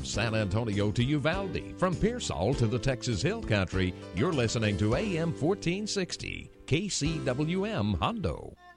San Antonio to Uvalde, from Pearsall to the Texas Hill Country, you're listening to AM 1460, KCWM Hondo.